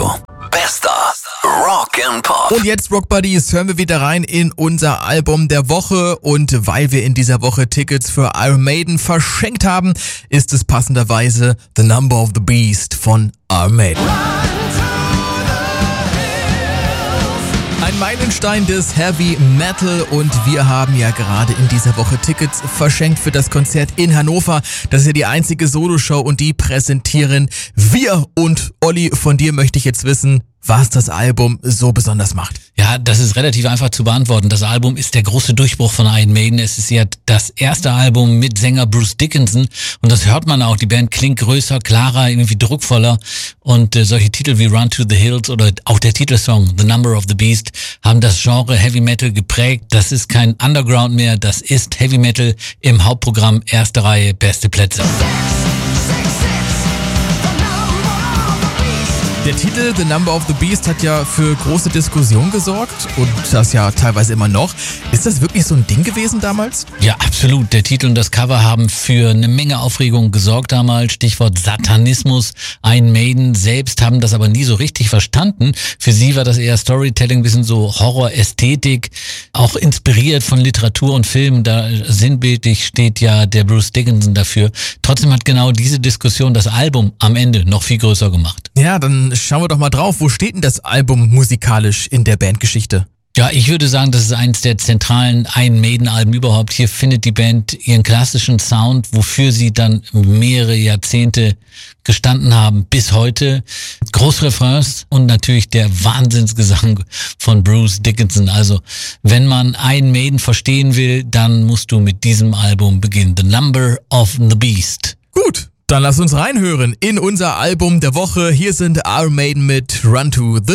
Radio. Bester Rock and Pop. Und jetzt, Rock Buddies, hören wir wieder rein in unser Album der Woche. Und weil wir in dieser Woche Tickets für Iron Maiden verschenkt haben, ist es passenderweise The Number of the Beast von Iron Maiden. Ein Meilenstein des Heavy Metal und wir haben ja gerade in dieser Woche Tickets verschenkt für das Konzert in Hannover. Das ist ja die einzige Soloshow und die präsentieren wir. Und Olli, von dir möchte ich jetzt wissen, was das Album so besonders macht. Ja, das ist relativ einfach zu beantworten. Das Album ist der große Durchbruch von Iron Maiden. Es ist ja das erste Album mit Sänger Bruce Dickinson und das hört man auch. Die Band klingt größer, klarer, irgendwie druckvoller und solche Titel wie Run to the Hills oder auch der Titelsong The Number of the Beast haben das Genre Heavy Metal geprägt. Das ist kein Underground mehr, das ist Heavy Metal im Hauptprogramm, erste Reihe, beste Plätze. Der Titel The Number of the Beast hat ja für große Diskussion gesorgt und das ja teilweise immer noch. Ist das wirklich so ein Ding gewesen damals? Ja, absolut. Der Titel und das Cover haben für eine Menge Aufregung gesorgt damals. Stichwort Satanismus. Iron Maiden selbst haben das aber nie so richtig verstanden. Für sie war das eher Storytelling, ein bisschen so Horror-Ästhetik, auch inspiriert von Literatur und Film. Da sinnbildlich steht ja der Bruce Dickinson dafür. Trotzdem hat genau diese Diskussion das Album am Ende noch viel größer gemacht. Ja, dann schauen wir doch mal drauf. Wo steht denn das Album musikalisch in der Bandgeschichte? Ja, ich würde sagen, das ist eines der zentralen Iron Maiden-Alben überhaupt. Hier findet die Band ihren klassischen Sound, wofür sie dann mehrere Jahrzehnte gestanden haben, bis heute. Großrefrains und natürlich der Wahnsinnsgesang von Bruce Dickinson. Also, wenn man Iron Maiden verstehen will, dann musst du mit diesem Album beginnen. The Number of the Beast. Gut. Dann lass uns reinhören in unser Album der Woche. Hier sind Iron Maiden mit Run to the